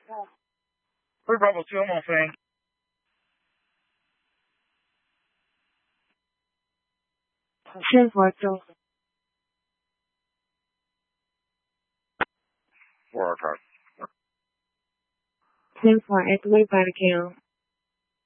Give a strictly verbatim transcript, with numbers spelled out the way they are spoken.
Oi, Bravo two, I'm on thing. ten four two. Four, okay. ten four at the way by the count.